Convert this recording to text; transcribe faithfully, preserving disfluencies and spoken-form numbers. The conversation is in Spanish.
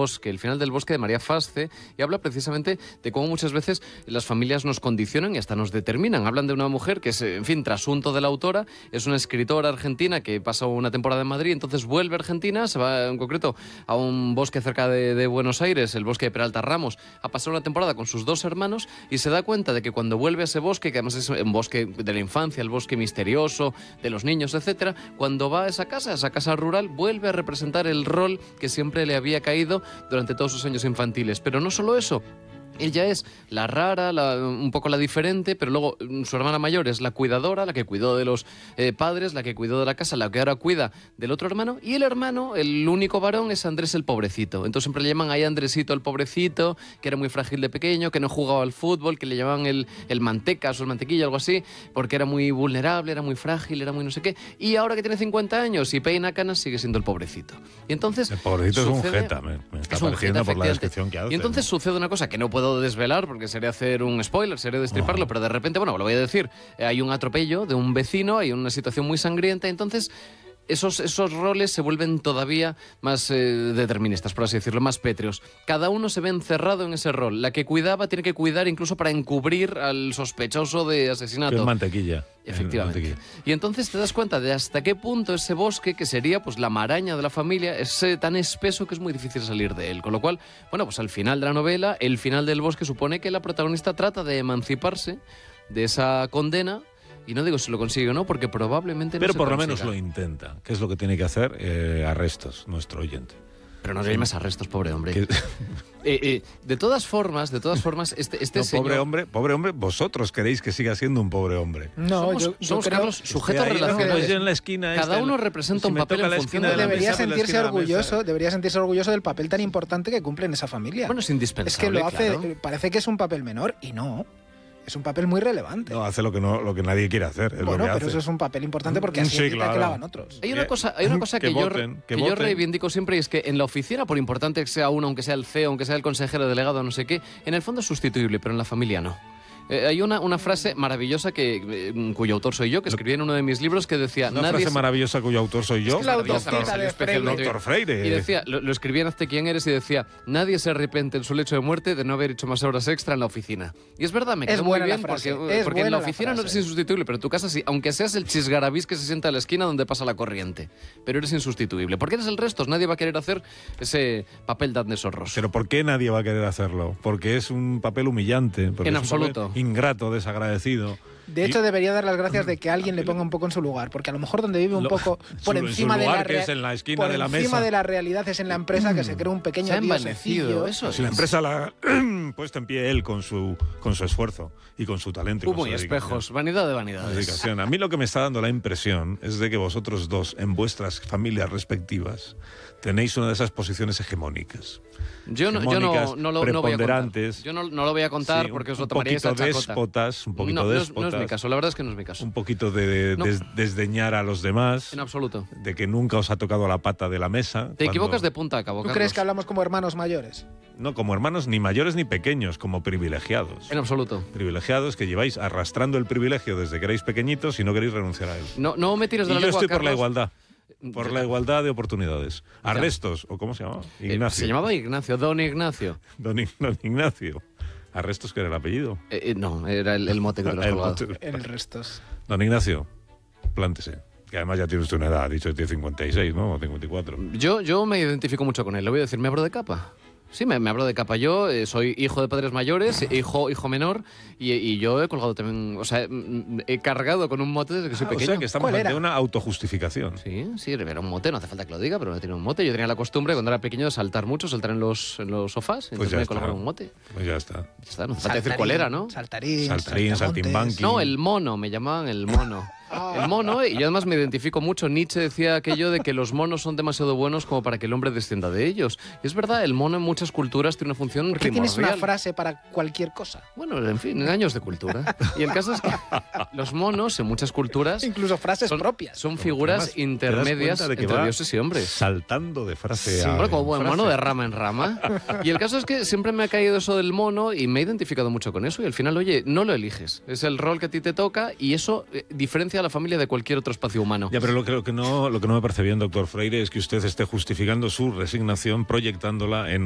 bosque, el final del bosque de María Fasce, y habla precisamente de cómo muchas veces las familias nos condicionan y hasta nos determinan. Hablan de una mujer que es, en fin, trasunto de la autora, es una escritora argentina que pasa una temporada en Madrid, entonces vuelve a Argentina, se va en concreto a un bosque cerca de, de Buenos Aires, el bosque de Peralta Ramos, a pasar una temporada con sus dos hermanos y se da cuenta de que cuando vuelve a ese bosque, que además es un bosque de la infancia, el bosque misterioso, de los niños, etcétera, cuando va a esa casa, a esa casa rural, vuelve a representar el rol que siempre le había caído durante todos sus años infantiles. Pero no solo eso. Ella es la rara, la, un poco la diferente, pero luego su hermana mayor es la cuidadora, la que cuidó de los eh, padres, la que cuidó de la casa, la que ahora cuida del otro hermano. Y el hermano, el único varón, es Andrés el pobrecito. Entonces siempre le llaman ahí Andresito el pobrecito, que era muy frágil de pequeño, que no jugaba al fútbol, que le llamaban el, el mantecas o el mantequilla, algo así, porque era muy vulnerable, era muy frágil, era muy no sé qué. Y ahora que tiene cincuenta años y peina canas, sigue siendo el pobrecito. Y entonces el pobrecito sucede, es un jeta, me, me está es un pareciendo jeta, por la descripción que hace. Y entonces ¿no? sucede una cosa que no puedo desvelar porque sería hacer un spoiler, sería destriparlo, oh. pero de repente, bueno, lo voy a decir, eh, hay un atropello de un vecino, hay una situación muy sangrienta, entonces esos, esos roles se vuelven todavía más eh, deterministas, por así decirlo, más pétreos. Cada uno se ve encerrado en ese rol. La que cuidaba tiene que cuidar incluso para encubrir al sospechoso de asesinato. Que es mantequilla. Efectivamente. Mantequilla. Y entonces te das cuenta de hasta qué punto ese bosque, que sería pues la maraña de la familia, es eh, tan espeso que es muy difícil salir de él. Con lo cual, bueno, pues al final de la novela, el final del bosque supone que la protagonista trata de emanciparse de esa condena. Y no digo si lo consigue o no, porque probablemente no Pero se por consiga. lo menos lo intenta, que es lo que tiene que hacer eh, Arrestos, nuestro oyente. Pero no le llames Arrestos, pobre hombre. Que... eh, eh, de todas formas, de todas formas, este, este no, señor... pobre hombre, pobre hombre, vosotros queréis que siga siendo un pobre hombre. No, somos, yo, yo somos creo... Carlos, sujetos ahí, relacionados. no, en la esquina Cada esta, uno representa si un papel en función de la debería mesa, sentirse la orgulloso, debería sentirse orgulloso del papel tan importante que cumple en esa familia. Bueno, es indispensable. Es que lo hace, claro. parece que es un papel menor y no. Es un papel muy relevante. No, hace lo que, no, lo que nadie quiere hacer. Es bueno, lo que pero hace. eso es un papel importante porque así sí, evita claro. que lo hagan otros. Hay una cosa, hay una cosa que, que, yo, voten, que, que yo voten. reivindico siempre, y es que en la oficina, por importante que sea uno, aunque sea el C E O, aunque sea el consejero delegado, no sé qué, en el fondo es sustituible, pero en la familia no. Eh, hay una, una frase maravillosa que, eh, cuyo autor soy yo, que escribí en uno de mis libros, que decía... Una nadie frase se... maravillosa cuyo autor soy yo. Es la Maravillosa, autocita de Freire. Doctor Freire. Y decía, lo, lo escribí en Hazte quién eres y decía, nadie se arrepiente en su lecho de muerte de no haber hecho más horas extra en la oficina. Y es verdad, me Es quedó muy buena la bien frase, porque, es porque en la buena la oficina no eres frase. insustituible, pero en tu casa sí, aunque seas el chisgarabís que se sienta a la esquina donde pasa la corriente. Pero eres insustituible. Porque eres el resto, nadie va a querer hacer ese papel de Zorros. Pero ¿por qué nadie va a querer hacerlo? Porque es un papel humillante. Porque En es un absoluto. papel ingrato, desagradecido. De hecho, Y- debería dar las gracias de que alguien le ponga un poco en su lugar, porque a lo mejor donde vive un Lo- poco por su- en su encima de lugar, la que rea- es en la esquina por de la encima mesa. de la realidad es en la empresa que se crea un pequeño Se ha dios envanecido, sencillo. eso Si la es. empresa la ha puesto en pie él con su, con su esfuerzo y con su talento. y con Humo su y dedicación. espejos, vanidad de vanidades. Dedicación. A mí lo que me está dando la impresión es de que vosotros dos, en vuestras familias respectivas, tenéis una de esas posiciones hegemónicas. Yo no, yo Hegemónicas, no, no lo, no voy a contar. preponderantes. Yo no, no lo voy a contar Sí, porque os un lo tomaríais a poquito chacota. déspotas, un poquito no, no es- déspotas. no es mi caso, la verdad es que no es mi caso. Un poquito de, de- No. des- desdeñar a los demás, En absoluto. de que nunca os ha tocado la pata de la mesa. Te cuando- equivocas de punta a cabo, ¿Tú Carlos. crees que hablamos como hermanos mayores? No, como hermanos ni mayores ni pequeños, como privilegiados. En absoluto. Privilegiados que lleváis arrastrando el privilegio desde que erais pequeñitos y no queréis renunciar a él. No, no me tires de Y la yo lengua, estoy por la Carlos. igualdad. Por la igualdad de oportunidades. Arrestos, ¿o cómo se llama? Eh, Ignacio. se llamaba Ignacio, Don Ignacio. Don, Ig- don Ignacio. Arrestos, que era el apellido. Eh, eh, no, era el, el mote que te lo has El colgado. mote. En el restos. Don Ignacio, plántese. Que además ya tiene usted una edad, ha dicho que tiene cincuenta y seis, ¿no? O cincuenta y cuatro. Yo, yo me identifico mucho con él. Le voy a decir, me abro de capa. Sí, me, me abro de capa. Yo eh, soy hijo de padres mayores, hijo, hijo menor, y, y yo he colgado también, o sea, mm, he cargado con un mote desde que soy Ah, o pequeño. sea que estamos ¿Cuál ante era? una autojustificación. Sí, sí, era un mote, no hace falta que lo diga, pero tenía un mote. Yo tenía la costumbre cuando era pequeño de saltar mucho, saltar en los, en los sofás, Pues entonces ya me está. colocaron un mote. Pues ya está. Ya está, no hace falta decir cuál era, ¿no? Saltarín, Saltarín, saltamontes. saltimbanqui. No, el mono, me llamaban el mono. El mono, y yo además me identifico mucho. Nietzsche decía aquello de que los monos son demasiado buenos como para que el hombre descienda de ellos. Y es verdad, el mono en muchas culturas tiene una función ¿Por qué tienes una primordial. frase para cualquier cosa? Bueno, en fin, años de cultura. Y el caso es que los monos en muchas culturas Incluso frases son, propias. son figuras Además, te das intermedias cuenta de que entre va dioses y hombres. Saltando de frase Sí. a Bueno, como buen frase. mono de rama en rama. Y el caso es que siempre me ha caído eso del mono y me he identificado mucho con eso. Y al final, oye, no lo eliges. Es el rol que a ti te toca y eso eh, diferencia a la familia de cualquier otro espacio humano. Ya, pero lo que, lo que no, lo que no me parece bien, doctor Freire, es que usted esté justificando su resignación proyectándola en